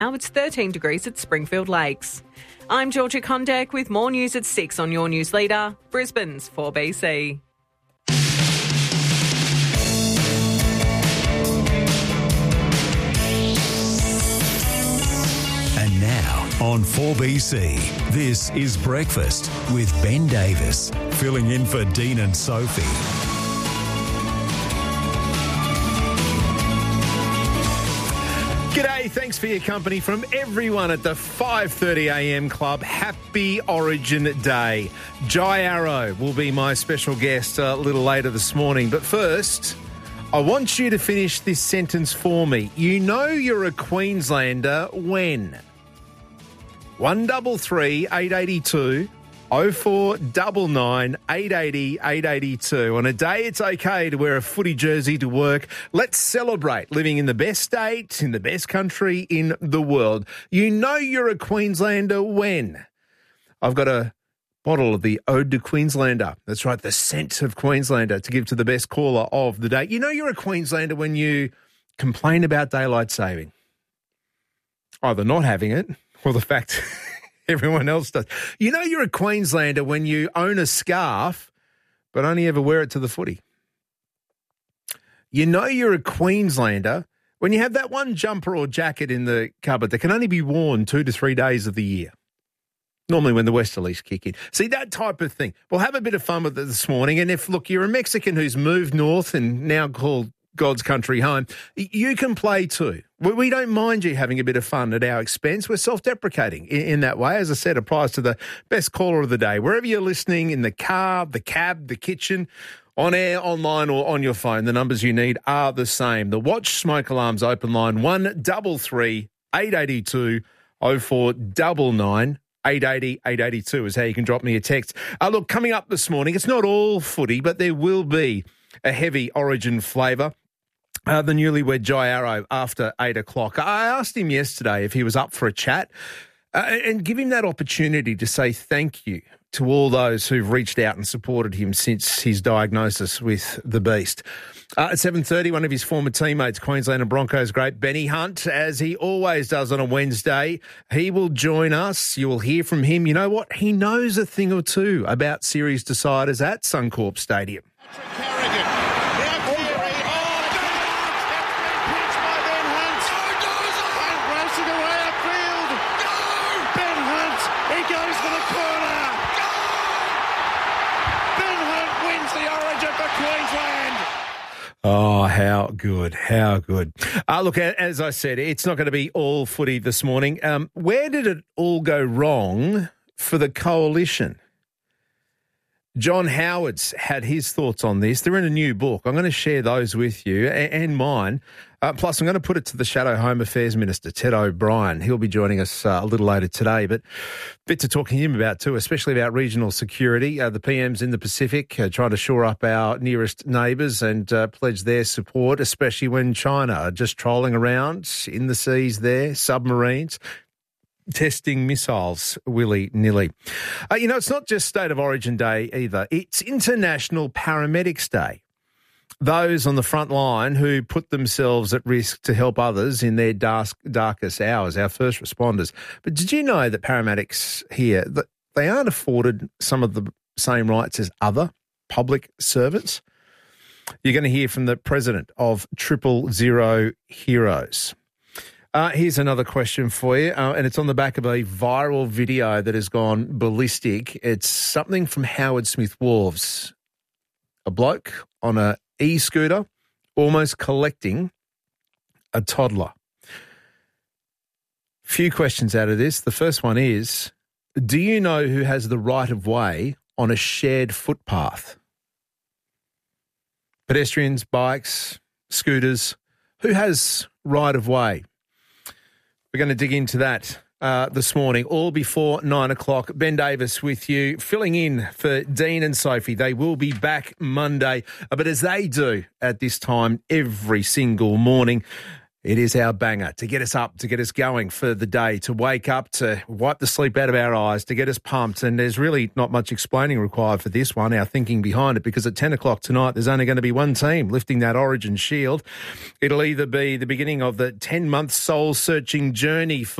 Now it's 13 degrees at Springfield Lakes. I'm Georgia Kondak with more news at 6 on your news leader, Brisbane's 4BC. And now on 4BC, this is Breakfast with Ben Davis, filling in for Dean and Sophie. G'day, thanks for your company from everyone at the 5:30am club. Happy Origin Day. Jai Arrow will be my special guest a little later this morning. But first, I want you to finish this sentence for me. You know you're a Queenslander when? 133 882 0499 880 882. On a day it's okay to wear a footy jersey to work, let's celebrate living in the best state, in the best country in the world. You know you're a Queenslander when? I've got a bottle of the Ode to Queenslander. That's right, the scent of Queenslander to give to the best caller of the day. You know you're a Queenslander when you complain about daylight saving. Either not having it or the fact everyone else does. You know you're a Queenslander when you own a scarf but only ever wear it to the footy. You know you're a Queenslander when you have that one jumper or jacket in the cupboard that can only be worn 2 to 3 days of the year. Normally when the westerlies kick in. See, that type of thing. We'll have a bit of fun with it this morning. And if, look, you're a Mexican who's moved north and now called God's country home, you can play too. We don't mind you having a bit of fun at our expense. We're self-deprecating in that way. As I said, applies to the best caller of the day. Wherever you're listening, in the car, the cab, the kitchen, on air, online or on your phone, the numbers you need are the same. The Watch Smoke Alarms open line 133 882 0499. 880 882 is how you can drop me a text. Look, coming up this morning, it's not all footy, but there will be a heavy Origin flavour. The newlywed Jai Arrow after 8 o'clock. I asked him yesterday if he was up for a chat and give him that opportunity to say thank you to all those who've reached out and supported him since his diagnosis with the beast. At 7:30, one of his former teammates, Queensland and Broncos great Benny Hunt, as he always does on a Wednesday, he will join us. You will hear from him. You know what? He knows a thing or two about series deciders at Suncorp Stadium. Oh, how good, how good. Look, as I said, it's not going to be all footy this morning. Where did it all go wrong for the coalition? John Howard's had his thoughts on this. They're in a new book. I'm going to share those with you and mine. Plus, I'm going to put it to the Shadow Home Affairs Minister, Ted O'Brien. He'll be joining us a little later today. But a bit to talk to him about too, especially about regional security. The PM's in the Pacific trying to shore up our nearest neighbours and pledge their support, especially when China are just trolling around in the seas there, submarines, testing missiles willy-nilly. It's not just State of Origin Day either. It's International Paramedics Day. Those on the front line who put themselves at risk to help others in their darkest hours, our first responders. But did you know that paramedics here, that they aren't afforded some of the same rights as other public servants? You're going to hear from the president of 000 Heroes. Here's another question for you, and it's on the back of a viral video that has gone ballistic. It's something from Howard Smith Wharves. A bloke on a e-scooter almost collecting a toddler. Few questions out of this. The first one is, do you know who has the right of way on a shared footpath? Pedestrians, bikes, scooters, who has right of way? We're going to dig into that this morning, all before 9 o'clock. Ben Davis with you, filling in for Dean and Sophie. They will be back Monday, but as they do at this time every single morning, It is our banger to get us up, to get us going for the day, to wake up, to wipe the sleep out of our eyes, to get us pumped. And there's really not much explaining required for this one, our thinking behind it, because at 10 o'clock tonight, there's only going to be one team lifting that Origin shield. It'll either be the beginning of the 10-month soul-searching journey for